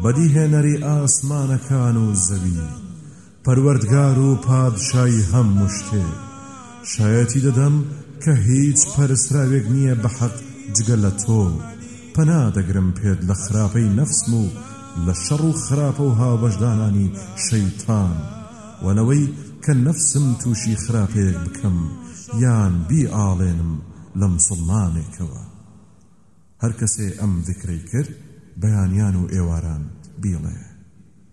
بەدیهێنەری ئاسمانەکان و زەوی، پەروەردگار و پادشای هەموو شتێ. شایەتی دەدەم کە هیچ پەرستراوێک نییە بەحەق جگە لە تۆ. پەنا دەگرم پێت لە خراپەی نەفسم و لە شەڕ و خراپە و هاوبەشدانانی شەیتان، وەنەوەی کە نەفسم تووشی خراپەیەک بکەم یان بیئاڵێنم لە موسڵمانێکەوە. هەر کەسێ ئەم ذکرەی کرد بەیانیان و ئێواران بیڵێ.